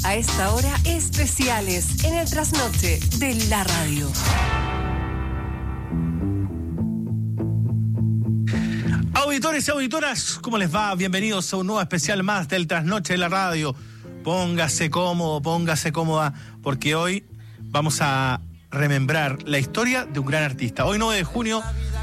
A esta hora, especiales en el trasnoche de la radio. Auditores y auditoras, ¿cómo les va? Bienvenidos a un nuevo especial más del trasnoche de la radio. Póngase cómodo, póngase cómoda, porque hoy vamos a remembrar la historia de un gran artista. Hoy 9 de junio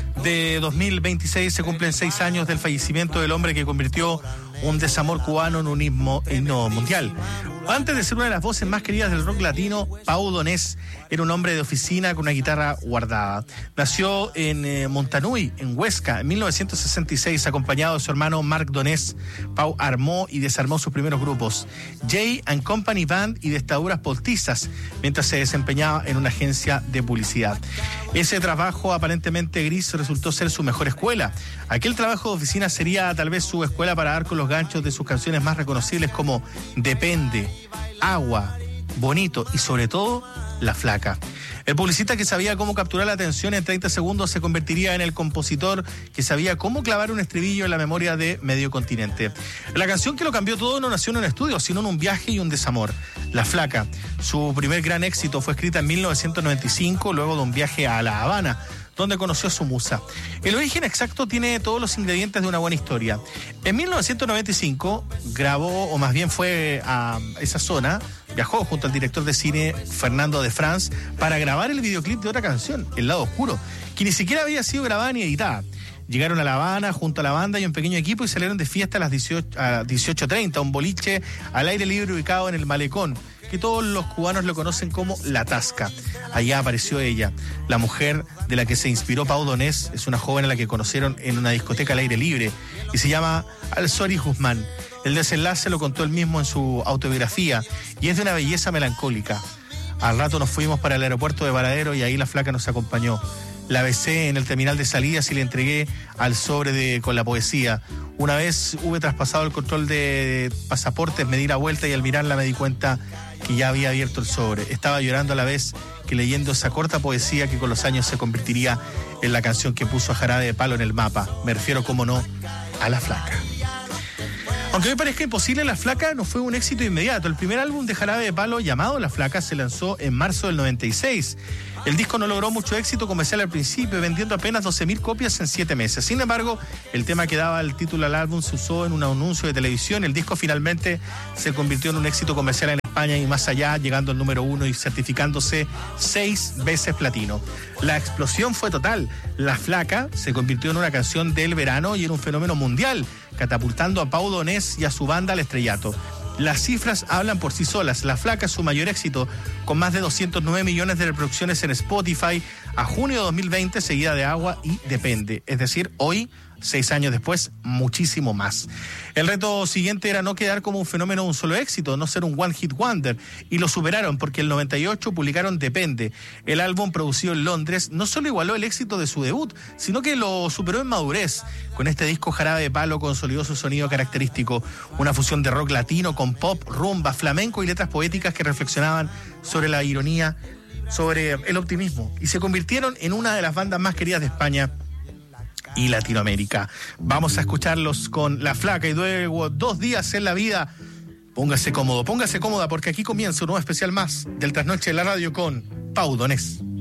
de 2026 se cumplen 6 años del fallecimiento del hombre que convirtió un desamor cubano en un himno mundial. Antes de ser una de las voces más queridas del rock latino, Pau Donés era un hombre de oficina con una guitarra guardada. Nació en Montanui, en Huesca, en 1966, acompañado de su hermano Marc Donés. Pau armó y desarmó sus primeros grupos, Jay and Company Band y Destaduras Postizas, mientras se desempeñaba en una agencia de publicidad. Ese trabajo aparentemente gris resultó ser su mejor escuela. Aquel trabajo de oficina sería tal vez su escuela para dar con los ganchos de sus canciones más reconocibles como Depende, Agua, Bonito y sobre todo La Flaca. El publicista que sabía cómo capturar la atención en 30 segundos se convertiría en el compositor que sabía cómo clavar un estribillo en la memoria de medio continente. La canción que lo cambió todo no nació en un estudio, sino en un viaje y un desamor. La Flaca. Su primer gran éxito fue escrita en 1995, luego de un viaje a La Habana, donde conoció a su musa. El origen exacto tiene todos los ingredientes de una buena historia. En 1995 grabó, o más bien fue a esa zona, viajó junto al director de cine Fernando de France para grabar el videoclip de otra canción, El Lado Oscuro, que ni siquiera había sido grabada ni editada. Llegaron a La Habana junto a la banda y un pequeño equipo y salieron de fiesta a las 18:30, un boliche al aire libre ubicado en el Malecón, que todos los cubanos lo conocen como La Tasca. Allá apareció ella, la mujer de la que se inspiró Pau Donés. Es una joven a la que conocieron en una discoteca al aire libre y se llama Alzori Guzmán. El desenlace lo contó él mismo en su autobiografía y es de una belleza melancólica. Al rato nos fuimos para el aeropuerto de Varadero y ahí la flaca nos acompañó. La besé en el terminal de salidas y le entregué al sobre con la poesía. Una vez hube traspasado el control de pasaportes, me di la vuelta y al mirarla me di cuenta que ya había abierto el sobre. Estaba llorando a la vez que leyendo esa corta poesía que con los años se convertiría en la canción que puso a Jarabe de Palo en el mapa. Me refiero, como no, a La Flaca. Aunque me parezca imposible, La Flaca no fue un éxito inmediato. El primer álbum de Jarabe de Palo, llamado La Flaca, se lanzó en marzo del 96. El disco no logró mucho éxito comercial al principio, vendiendo apenas 12.000 copias en 7 meses. Sin embargo, el tema que daba el título al álbum se usó en un anuncio de televisión. El disco finalmente se convirtió en un éxito comercial en España y más allá, llegando al número 1 y certificándose 6 veces platino. La explosión fue total. La Flaca se convirtió en una canción del verano y en un fenómeno mundial, catapultando a Pau Donés y a su banda al estrellato. Las cifras hablan por sí solas. La Flaca es su mayor éxito, con más de 209 millones de reproducciones en Spotify a junio de 2020, seguida de Agua y Depende. Es decir, hoy, 6 años después, muchísimo más. El reto siguiente era no quedar como un fenómeno de un solo éxito, no ser un one hit wonder, y lo superaron porque en el 98 publicaron Depende. El álbum, producido en Londres, no solo igualó el éxito de su debut, sino que lo superó en madurez. Con este disco, Jarabe de Palo consolidó su sonido característico, una fusión de rock latino con pop, rumba, flamenco y letras poéticas que reflexionaban sobre la ironía, sobre el optimismo, y se convirtieron en una de las bandas más queridas de España y Latinoamérica. Vamos a escucharlos con La Flaca y luego 2 días en la vida. Póngase cómodo, póngase cómoda, porque aquí comienza un nuevo especial más del Trasnoche de la Radio con Pau Donés.